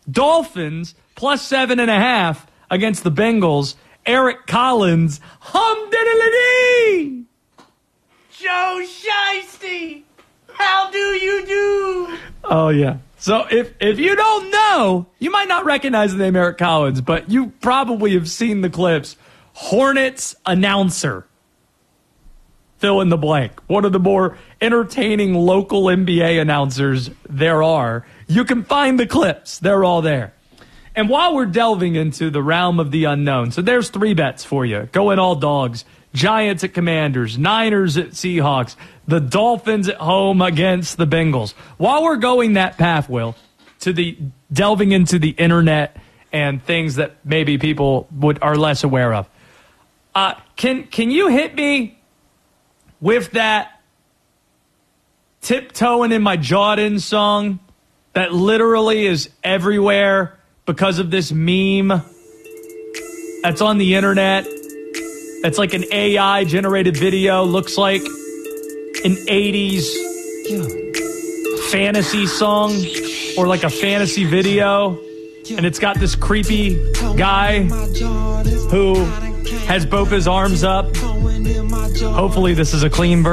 Dolphins plus 7.5 against the Bengals. Eric Collins, hum-diddly-dee! Joe Shiesty, how do you do? Oh, yeah. So if you don't know, you might not recognize the name Eric Collins, but you probably have seen the clips. Hornets announcer. Fill in the blank. One of the more entertaining local NBA announcers there are. You can find the clips. They're all there. And while we're delving into the realm of the unknown, so there's 3 bets for you. Going all dogs. Giants at Commanders. Niners at Seahawks. The Dolphins at home against the Bengals. While we're going that path, Will, to the delving into the internet and things that maybe people are less aware of, can you hit me with that Tiptoeing in My Jordan song that literally is everywhere because of this meme that's on the internet? It's like an AI-generated video. Looks like an 80s fantasy song or like a fantasy video. And it's got this creepy guy who has both his arms up. Hopefully this is a clean version.